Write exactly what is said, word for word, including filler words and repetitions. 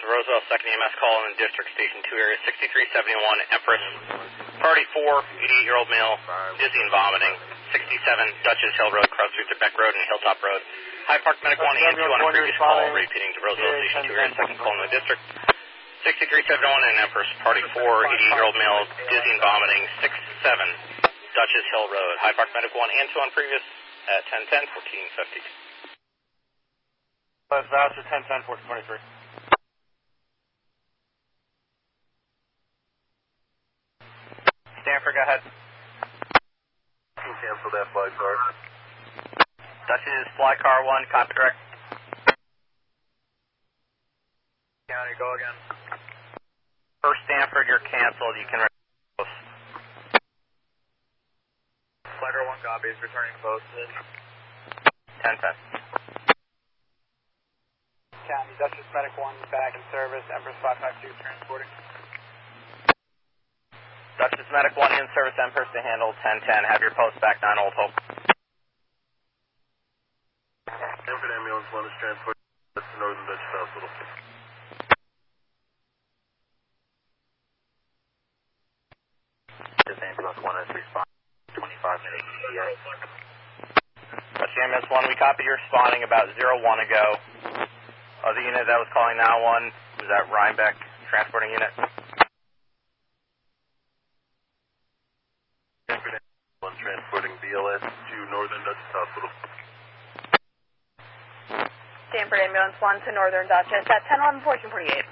to Roseville, second E M S call in the District Station two area, sixty-three seventy-one Empress. Party four, eighty-eight-year-old male, dizzy and vomiting, sixty-seven Dutchess Hill Road, cross streets of Beck Road and Hilltop Road. High Park Medic one and two on a previous call, repeating to Roseville Station two area, second call in the District. sixty-three seventy-one in Empress, party four, eighty-eight-year-old male, dizzy and vomiting, six seven Dutchess Hill Road. High Park Medic one and two on previous at ten ten, fourteen fifty. That's Voucher ten ten, fourteen twenty-three. Stanford, go ahead. Cancel that fly car. Dutchess, fly car one, copy direct. County, go again. First Stanford, you're canceled. You can return. Flighter one copies, returning posted. ten ten. County, Dutchess Medic one back in service, Empress five five two transporting. Dutchess Medic one in service, Empress to handle ten ten. Have your post back, nine Old Hope. Stanford ambulance one is transported to Northern Dutchess Hospital. This ambulance one is responding twenty-five minutes E T A. Dutch ambulance one, we copy your responding about zero one ago. Other unit that was calling now one, was that Rhinebeck transporting unit? Stanford ambulance one transporting B L S to Northern Dutchess Hospital. Stanford ambulance one to Northern Dutchess at ten eleven, fourteen forty-eight.